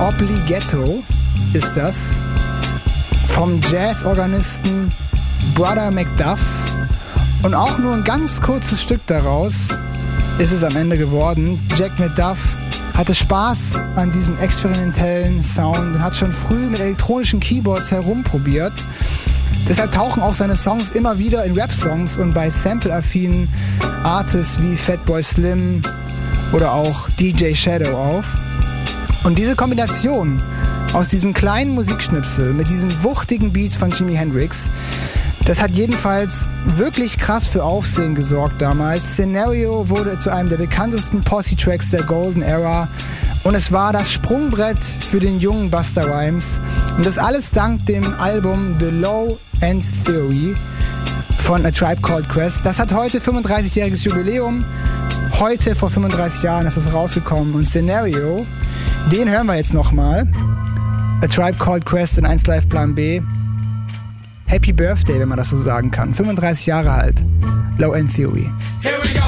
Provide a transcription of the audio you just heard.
Obbligetto ist das vom Jazzorganisten Brother Macduff. Und auch nur ein ganz kurzes Stück daraus ist es am Ende geworden. Jack Macduff hatte Spaß an diesem experimentellen Sound und hat schon früh mit elektronischen Keyboards herumprobiert. Deshalb tauchen auch seine Songs immer wieder in Rap-Songs und bei sample-affinen Artists wie Fatboy Slim oder auch DJ Shadow auf. Und diese Kombination aus diesem kleinen Musikschnipsel mit diesen wuchtigen Beats von Jimi Hendrix, das hat jedenfalls wirklich krass für Aufsehen gesorgt damals. Scenario wurde zu einem der bekanntesten Posse-Tracks der Golden Era und es war das Sprungbrett für den jungen Busta Rhymes. Und das alles dank dem Album The Low End Theory von A Tribe Called Quest. Das hat heute 35-jähriges Jubiläum. Heute vor 35 Jahren ist das rausgekommen und Scenario, den hören wir jetzt nochmal. A Tribe Called Quest in 1 Live Plan B. Happy Birthday, wenn man das so sagen kann. 35 Jahre alt. Low End Theory.